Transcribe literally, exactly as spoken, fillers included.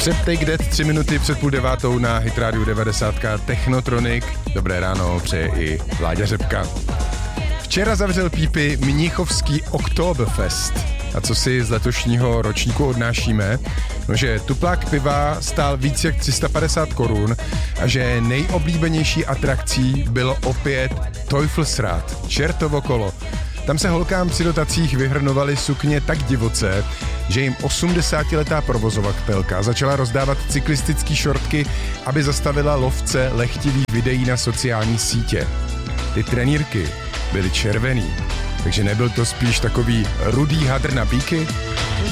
Před Take That tři minuty před půl devátou na Hit Radio devadesát Technotronic. Dobré ráno přeje i Láďa Řepka. Včera zavřel pípy Mnichovský Oktoberfest. A co si z letošního ročníku odnášíme? No, že tuplák piva stál víc jak tři sta padesát korun a že nejoblíbenější atrakcí bylo opět Teufelsrad, čertovo kolo. Tam se holkám při dotacích vyhrnovaly sukně tak divoce, že jim osmdesátiletá provozovatelka začala rozdávat cyklistický šortky, aby zastavila lovce lehtivých videí na sociální sítě. Ty trenýrky byly červený, takže nebyl to spíš takový rudý hadr na píky?